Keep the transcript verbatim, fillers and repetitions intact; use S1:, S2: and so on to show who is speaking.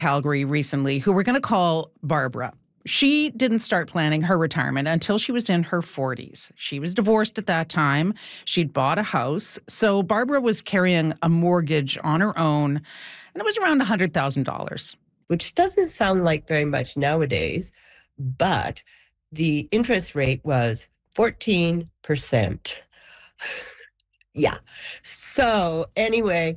S1: Calgary recently who we're going to call Barbara. She didn't start planning her retirement until she was in her forties. She was divorced at that time. She'd bought a house. So Barbara was carrying a mortgage on her own, and it was around one hundred thousand dollars.
S2: Which doesn't sound like very much nowadays, but the interest rate was fourteen percent. Yeah. So anyway,